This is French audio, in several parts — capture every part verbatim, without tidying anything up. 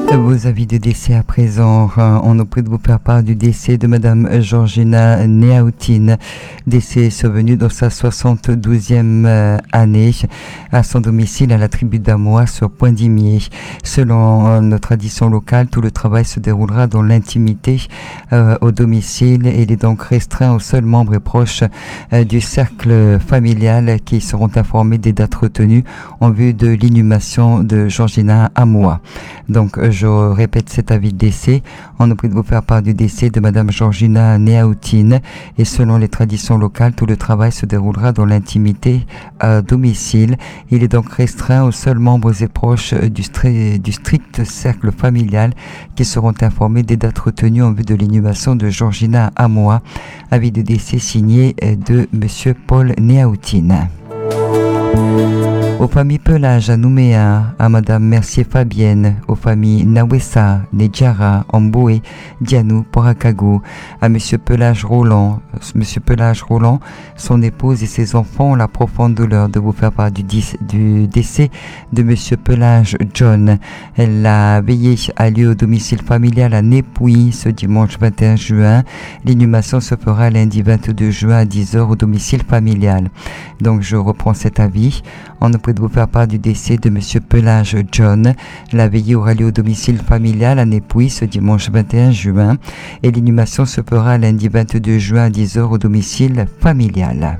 Vos avis de décès à présent. On nous prie de vous faire part du décès de Madame Georgina Néaoutine, décès survenu dans sa soixante-douzième année à son domicile à la tribu d'Amoa sur Poindimier. Selon nos traditions locales, tout le travail se déroulera dans l'intimité euh, au domicile et il est donc restreint aux seuls membres et proches euh, du cercle familial qui seront informés des dates retenues en vue de l'inhumation de Georgina Amoa. Donc, je répète cet avis de décès. On nous prie de vous faire part du décès de Madame Georgina Néaoutine et selon les traditions locales, tout le travail se déroulera dans l'intimité à domicile. Il est donc restreint aux seuls membres et proches du, stri- du strict cercle familial qui seront informés des dates retenues en vue de l'inhumation de Georgina Amoa. Avis de décès signé de Monsieur Paul Néaoutine. Aux familles Pelage à Nouméa, à Madame Mercier Fabienne, aux familles Nawessa, Nedjara, Amboué, Dianou, Porakago, à Monsieur Pelage Roland, Monsieur Pelage Roland, son épouse et ses enfants ont la profonde douleur de vous faire part du, du décès de Monsieur Pelage John. La veillée a lieu au domicile familial à Népouy ce dimanche vingt et un juin. L'inhumation se fera lundi vingt-deux juin à dix heures au domicile familial. Donc je reprends cet avis. On nous prie de vous faire part du décès de Monsieur Pelage John. La veillée aura lieu au domicile familial à Népouy ce dimanche vingt et un juin et l'inhumation se fera lundi vingt-deux juin à dix heures au domicile familial.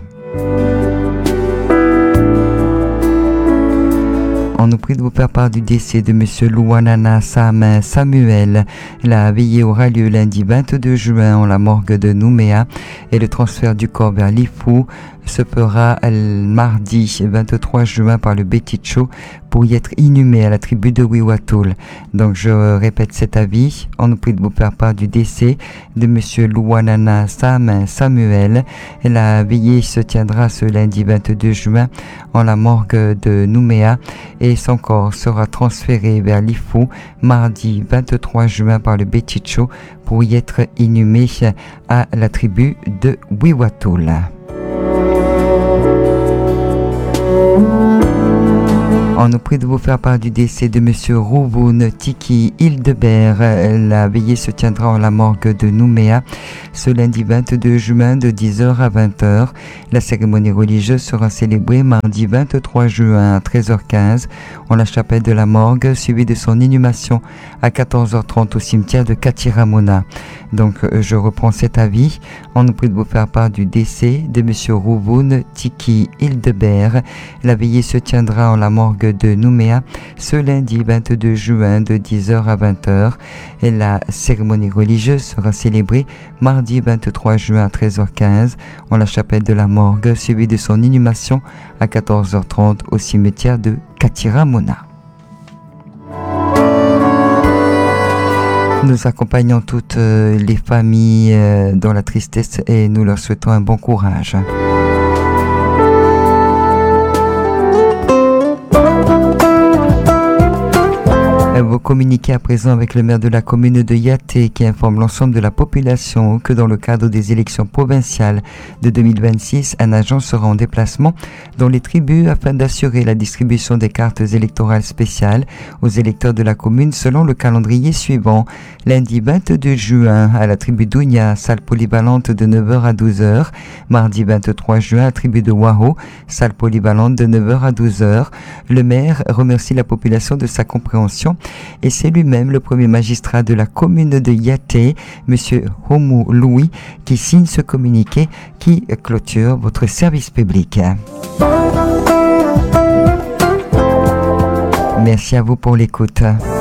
On nous prie de vous faire part du décès de Monsieur Louanana Sam Samuel. La veillée aura lieu lundi vingt-deux juin en la morgue de Nouméa et le transfert du corps vers Lifou se fera le mardi vingt-trois juin par le Beticho pour y être inhumé à la tribu de Wiwatul. Donc je répète cet avis. On nous prie de vous faire part du décès de Monsieur Louanana Sam Samuel. La veillée se tiendra ce lundi vingt-deux juin en la morgue de Nouméa et son corps sera transféré vers Lifou mardi vingt-trois juin par le Beticho pour y être inhumé à la tribu de Wiwatul. On nous prie de vous faire part du décès de Monsieur Rouvoun Tiki Hildebert. La veillée se tiendra en la morgue de Nouméa ce lundi vingt-deux juin de dix heures à vingt heures. La cérémonie religieuse sera célébrée mardi vingt-trois juin à treize heures quinze en la chapelle de la morgue, suivie de son inhumation à quatorze heures trente au cimetière de Katiramona. Donc je reprends cet avis. On nous prie de vous faire part du décès de Monsieur Rouvoun Tiki Hildebert. La veillée se tiendra en la morgue de Nouméa ce lundi vingt-deux juin de dix heures à vingt heures et la cérémonie religieuse sera célébrée mardi vingt-trois juin à treize heures quinze en la chapelle de la morgue, suivie de son inhumation à quatorze heures trente au cimetière de Katiramona. Nous accompagnons toutes les familles dans la tristesse et nous leur souhaitons un bon courage. Vous communiquez à présent avec le maire de la commune de Yaté qui informe l'ensemble de la population que dans le cadre des élections provinciales de deux mille vingt-six, un agent sera en déplacement dans les tribus afin d'assurer la distribution des cartes électorales spéciales aux électeurs de la commune selon le calendrier suivant. Lundi vingt-deux juin à la tribu d'Ounia, salle polyvalente de neuf heures à douze heures. Mardi vingt-trois juin à la tribu de Waro, salle polyvalente de neuf heures à douze heures. Le maire remercie la population de sa compréhension et c'est lui-même le premier magistrat de la commune de Yaté, Monsieur Homu Louis, qui signe ce communiqué qui clôture votre service public. Merci à vous pour l'écoute.